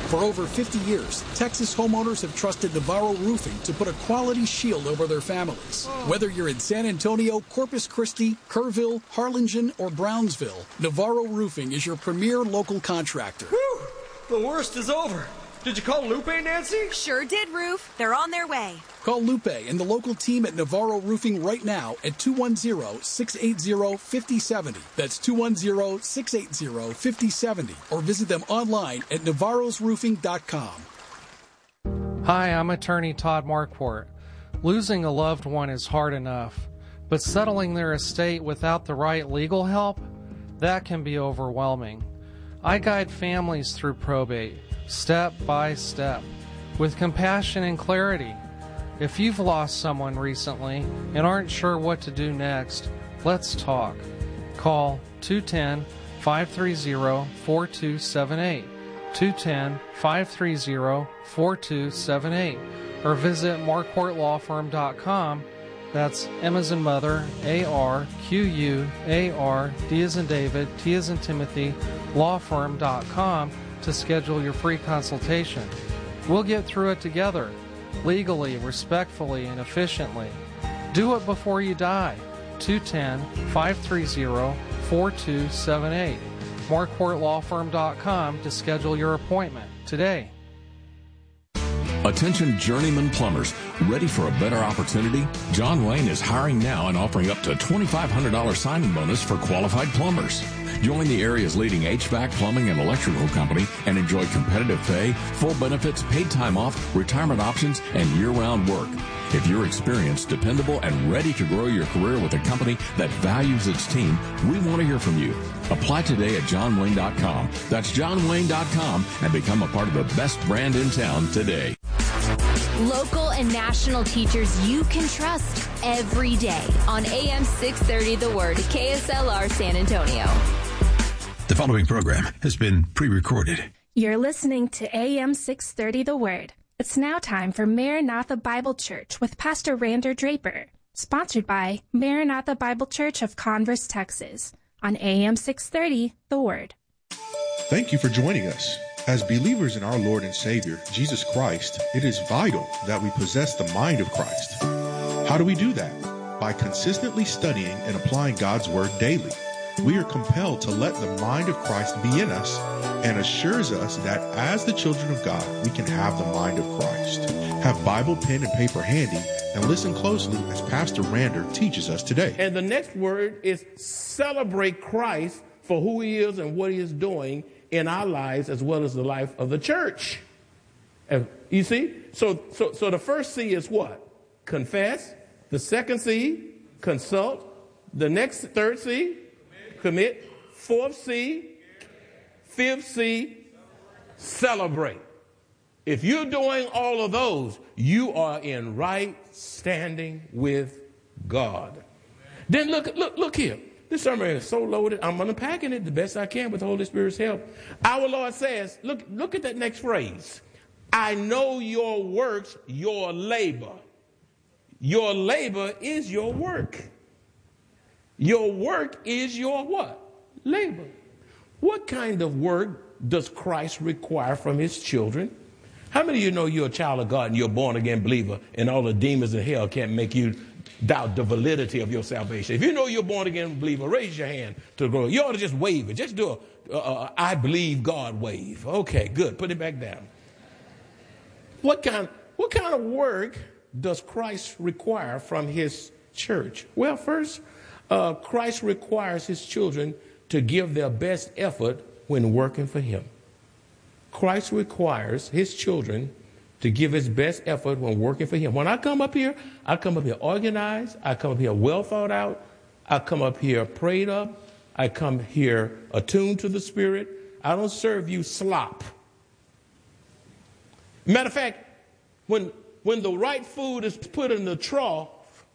For over 50 years, Texas homeowners have trusted Navarro Roofing to put a quality shield over their families. Whether you're in San Antonio, Corpus Christi, Kerrville, Harlingen, or Brownsville, Navarro Roofing is your premier local contractor. Whew! The worst is over. Did you call Lupe, Nancy? Sure did, Roof. They're on their way. Call Lupe and the local team at Navarro Roofing right now at 210-680-5070. That's 210-680-5070. Or visit them online at navarrosroofing.com. Hi, I'm attorney Todd Marquardt. Losing a loved one is hard enough, but settling their estate without the right legal help, that can be overwhelming. I guide families through probate, step by step, with compassion and clarity. If you've lost someone recently and aren't sure what to do next, let's talk. Call 210-530-4278, 210-530-4278, or visit marquardtlawfirm.com. That's M as in mother, A-R-Q-U-A-R, D as in David, T as in Timothy, lawfirm.com to schedule your free consultation. We'll get through it together, legally, respectfully, and efficiently. Do it before you die. 210-530-4278. marquardtlawfirm.com to schedule your appointment today. Attention journeyman plumbers, ready for a better opportunity? John Wayne is hiring now and offering up to $2,500 signing bonus for qualified plumbers. Join the area's leading HVAC, plumbing, and electrical company and enjoy competitive pay, full benefits, paid time off, retirement options, and year-round work. If you're experienced, dependable, and ready to grow your career with a company that values its team, we want to hear from you. Apply today at johnwayne.com. That's johnwayne.com and become a part of the best brand in town today. Local and national teachers you can trust every day on AM 630 The Word, KSLR San Antonio. The following program has been pre-recorded. You're listening to AM 630 The Word. It's now time for Maranatha Bible Church with Pastor Rander Draper, sponsored by Maranatha Bible Church of Converse, Texas, on AM 630 The Word. Thank you for joining us. As believers in our Lord and Savior, Jesus Christ, it is vital that we possess the mind of Christ. How do we do that? By consistently studying and applying God's Word daily. We are compelled to let the mind of Christ be in us and assures us that as the children of God, we can have the mind of Christ. Have Bible, pen, and paper handy and listen closely as Pastor Rander teaches us today. And the next word is celebrate Christ for who he is and what he is doing in our lives as well as the life of the church. You see? So the first C is what? Confess. The second C, consult. The third C, commit. Fourth C, fifth C, celebrate. If you're doing all of those, you are in right standing with God. Then look here. This sermon is so loaded. I'm unpacking it the best I can with the Holy Spirit's help. Our Lord says, look at that next phrase. I know your works, your labor. Your labor is your work. Your work is your what? Labor. What kind of work does Christ require from his children? How many of you know you're a child of God and you're a born-again believer and all the demons in hell can't make you doubt the validity of your salvation? If you know you're a born-again believer, raise your hand to the glory. You ought to just wave it. Just do a I believe God wave. Okay, good. Put it back down. What kind of work does Christ require from his church? Well, first, Christ requires his children to give their best effort when working for him. Christ requires his children to give his best effort when working for him. When I come up here organized. I come up here well thought out. I come up here prayed up. I come here attuned to the Spirit. I don't serve you slop. Matter of fact, when the right food is put in the trough,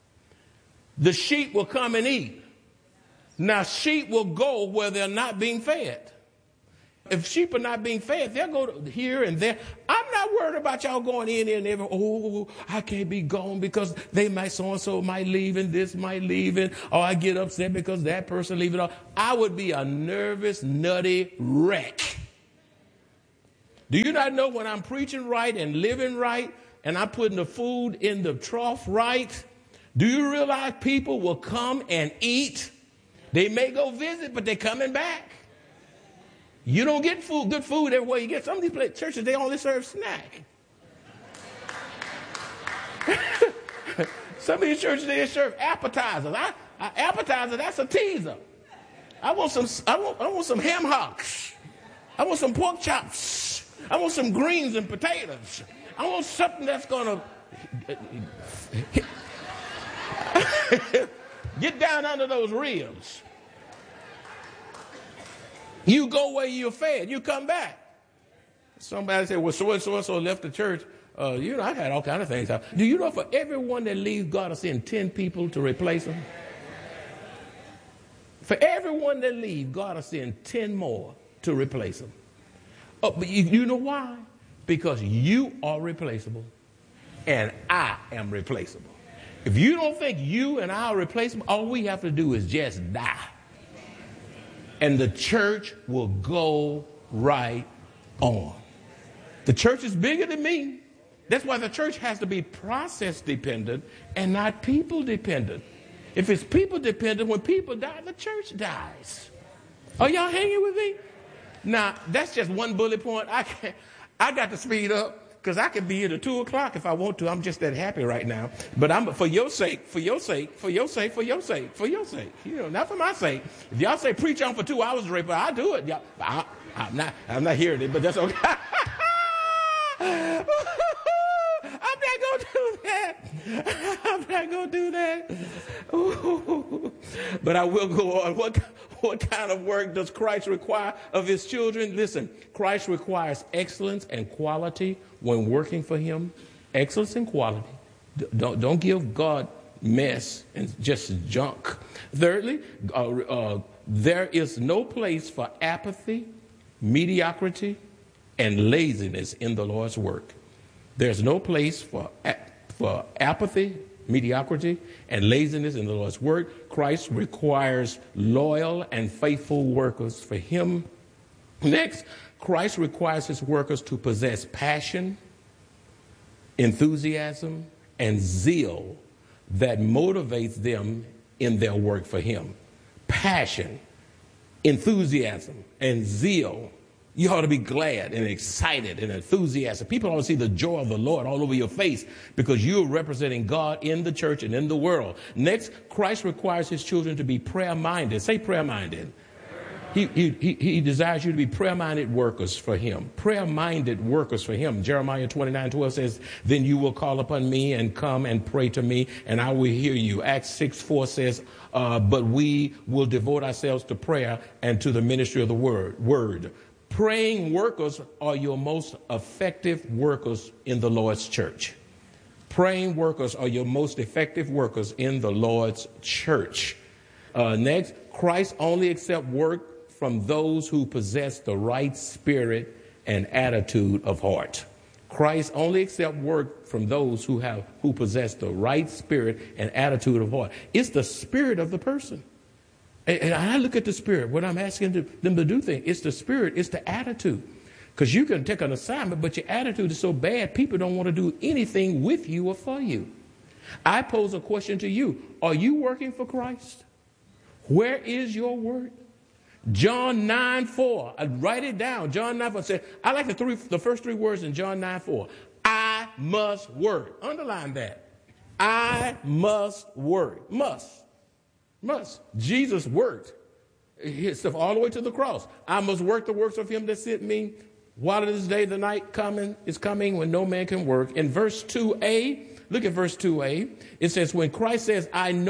the sheep will come and eat. Now, sheep will go where they're not being fed. If sheep are not being fed, they'll go here and there. I'm not worried about y'all going in and every, I can't be gone because they might, so-and-so might leave and this might leave and, or I get upset because that person leaving. I would be a nervous, nutty wreck. Do you not know when I'm preaching right and living right and I'm putting the food in the trough right? Do you realize people will come and eat? They may go visit, but they're coming back. You don't get good food everywhere you get. Some of these churches, they only serve snack. Some of these churches, they serve appetizers. Appetizer, that's a teaser. I want some ham hocks. I want some pork chops. I want some greens and potatoes. I want something that's going to get down under those ribs. You go where you're fed. You come back. Somebody said, well, so-and-so left the church. I've had all kinds of things happen. Do you know for everyone that leaves, God will send 10 people to replace them? For everyone that leaves, God will send 10 more to replace them. Oh, but you know why? Because you are replaceable and I am replaceable. If you don't think you and I are replaceable, all we have to do is just die. And the church will go right on. The church is bigger than me. That's why the church has to be process dependent and not people dependent. If it's people dependent, when people die, the church dies. Are y'all hanging with me? Now, that's just one bullet point. I got to speed up because I can be here to 2 o'clock if I want to. I'm just that happy right now. But for your sake. Not for my sake. If y'all say preach on for 2 hours, Draper, I'll do it. I'm not hearing it, but that's okay. I'm not going to do that. Ooh. But I will go on. What kind of work does Christ require of his children? Listen, Christ requires excellence and quality when working for him. Excellence and quality. Don't give God mess and just junk. Thirdly, there is no place for apathy, mediocrity, and laziness in the Lord's work. There's no place for apathy, mediocrity, and laziness in the Lord's work. Christ requires loyal and faithful workers for him. Next, Christ requires his workers to possess passion, enthusiasm, and zeal that motivates them in their work for him. Passion, enthusiasm, and zeal. You ought to be glad and excited and enthusiastic. People ought to see the joy of the Lord all over your face because you're representing God in the church and in the world. Next, Christ requires his children to be prayer-minded. Say prayer-minded. He desires you to be prayer-minded workers for him. Prayer-minded workers for him. Jeremiah 29:12 says, then you will call upon me and come and pray to me, and I will hear you. Acts 6:4 says, but we will devote ourselves to prayer and to the ministry of the word. Praying workers are your most effective workers in the Lord's church. Praying workers are your most effective workers in the Lord's church. Next, Christ only accepts work from those who possess the right spirit and attitude of heart. Christ only accepts work from those who possess the right spirit and attitude of heart. It's the spirit of the person. And I look at the spirit when I'm asking them to do things. It's the spirit, it's the attitude. Because you can take an assignment, but your attitude is so bad, people don't want to do anything with you or for you. I pose a question to you. Are you working for Christ? Where is your work? John 9:4. I write it down. John 9:4 said, I like the first 3 words in John 9:4. I must work. Underline that. I must work. Must. Jesus worked his stuff all the way to the cross. I must work the works of him that sent me. While it is day, the night is coming when no man can work. In verse 2a, look at verse 2a. It says, when Christ says, I know